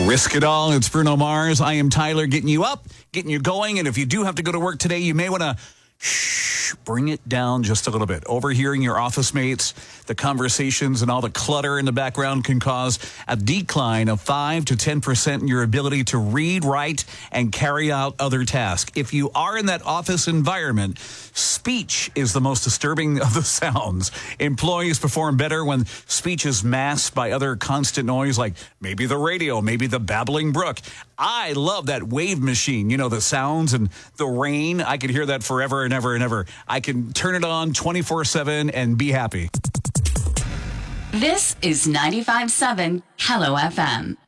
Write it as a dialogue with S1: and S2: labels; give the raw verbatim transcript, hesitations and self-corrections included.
S1: Risk It All. It's Bruno Mars. I am Tyler, getting you up, getting you going. And if you do have to go to work today, you may want to shh, bring it down just a little bit. Overhearing your office mates, the conversations and all the clutter in the background can cause a decline of five to ten percent in your ability to read, write, and carry out other tasks. If you are in that office environment, speech is the most disturbing of the sounds. Employees perform better when speech is masked by other constant noise, like maybe the radio, maybe the babbling brook. I love that wave machine, you know, the sounds and the rain. I could hear that forever and ever and ever. I can turn it on twenty-four seven and be happy.
S2: This is ninety-five point seven Hello F M.